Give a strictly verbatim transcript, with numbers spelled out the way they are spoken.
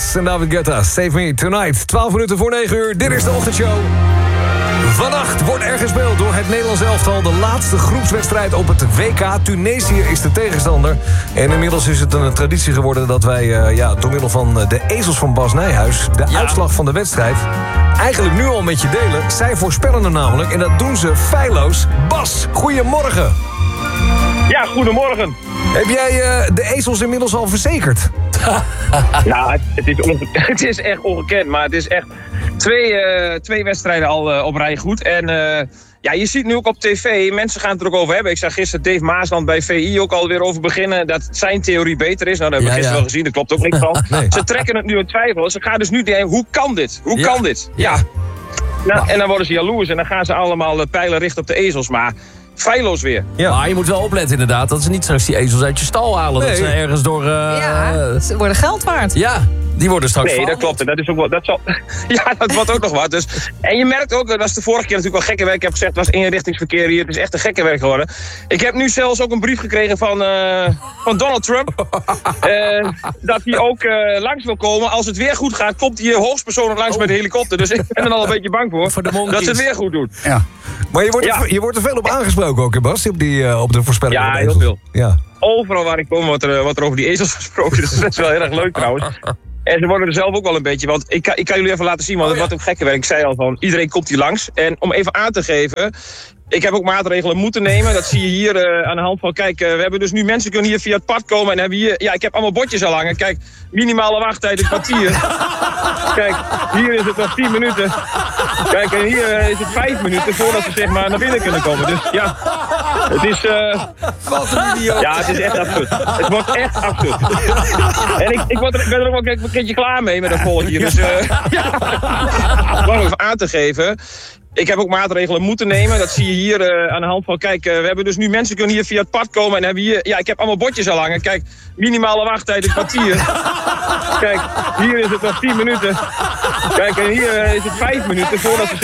West en David Guetta. Save Me Tonight. twaalf minuten voor negen uur. Dit is de ochtendshow. Vannacht wordt er gespeeld door het Nederlands elftal. De laatste groepswedstrijd op het W K. Tunesië is de tegenstander. En inmiddels is het een traditie geworden dat wij uh, ja, door middel van de ezels van Bas Nijhuis... de ja. uitslag van de wedstrijd eigenlijk nu al met je delen. Zij voorspellen er namelijk en dat doen ze feilloos. Bas, goedemorgen. Ja, goedemorgen. Heb jij uh, de ezels inmiddels al verzekerd? Ja, het, het, is onge- het is echt ongekend, maar het is echt twee, uh, twee wedstrijden al uh, op rij goed. En uh, ja, je ziet nu ook op tv, mensen gaan het er ook over hebben. Ik zag gisteren Dave Maasland bij V I ook alweer over beginnen dat zijn theorie beter is. Nou, dat hebben we ja, gisteren ja. wel gezien, dat klopt ook niks van. Nee. Ze trekken het nu in twijfel. Ze gaan dus nu denken, hoe kan dit? Hoe ja. kan dit? Ja. ja. Nou, en dan worden ze jaloers en dan gaan ze allemaal uh, pijlen richten op de ezels, maar... feilloos weer. Ja. Maar je moet wel opletten inderdaad, dat ze niet straks die ezels uit je stal halen. Nee. Dat ze ergens door... Uh, ja, ze worden geld waard. Ja, die worden straks Nee, dat klopt. Dat is ook wel, dat zal, ja, dat wordt ook nog wat. Dus, en je merkt ook, dat was de vorige keer natuurlijk wel gekke werk. Ik heb gezegd, het was eenrichtingsverkeer hier. Het is echt een gekke werk geworden. Ik heb nu zelfs ook een brief gekregen van, uh, van Donald Trump. Uh, dat hij ook uh, langs wil komen. Als het weer goed gaat, komt hij hoogstpersoonlijk langs oh. met de helikopter. Dus ik ben er al een beetje bang voor. voor de dat ze het weer goed doen. Ja. Maar je wordt, er, ja. je wordt er veel op aangesproken ook, hè Bas? Op, die, uh, op de voorspelling. Ja, heel veel. Ja. Overal waar ik kom wordt er, wordt er over die ezels gesproken. Dus dat is wel heel erg leuk trouwens. En ze worden er zelf ook wel een beetje, want ik kan, ik kan jullie even laten zien, want het oh, ja. wordt ook gekke werk. Ik zei al van, iedereen komt hier langs. En om even aan te geven, ik heb ook maatregelen moeten nemen. Dat zie je hier uh, aan de hand van, kijk, uh, we hebben dus nu mensen kunnen hier via het pad komen. En hebben hier, ja, ik heb allemaal bordjes al hangen. Kijk, minimale wachttijd een kwartier. Kijk, hier is het nog tien minuten. Kijk, en hier uh, is het vijf minuten voordat ze zeg maar naar binnen kunnen komen. Dus ja, het is... Uh, Wat een idioot. Ja, het is echt absurd. Het wordt echt absurd. En ik, ik, word er, ik ben er ook wel een keertje klaar mee met dat volk hier. Dus, uh, gewoon even aan te geven. Ik heb ook maatregelen moeten nemen. Dat zie je hier uh, aan de hand van, kijk, uh, we hebben dus nu mensen kunnen hier via het pad komen. En hebben hier, ja, ik heb allemaal bordjes al hangen. Kijk, minimale wachttijd een kwartier. Kijk, hier is het nog tien minuten. Kijk, en hier uh, is het vijf minuten voordat ze